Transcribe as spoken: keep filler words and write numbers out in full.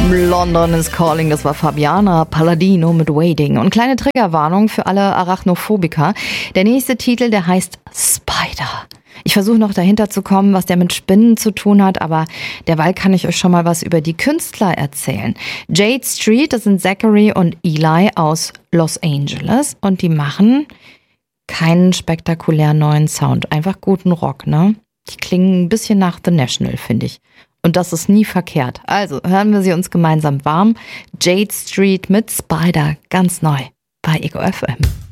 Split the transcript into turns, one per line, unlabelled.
London is Calling, das war Fabiana Palladino mit Waiting. Und kleine Triggerwarnung für alle Arachnophobiker. Der nächste Titel, der heißt Spider. Ich versuche noch dahinter zu kommen, was der mit Spinnen zu tun hat, aber derweil kann ich euch schon mal was über die Künstler erzählen. Jade Street, das sind Zachary und Eli aus Los Angeles und die machen keinen spektakulären neuen Sound, einfach guten Rock, ne? Die klingen ein bisschen nach The National, finde ich. Und das ist nie verkehrt. Also hören wir sie uns gemeinsam warm. Jade Street mit Spider, ganz neu bei Ego F M.